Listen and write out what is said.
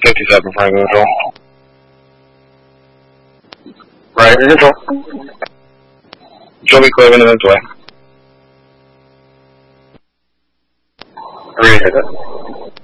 57 Franklin Control. Right, your control. Show me clear in the minutes away. I really hit that.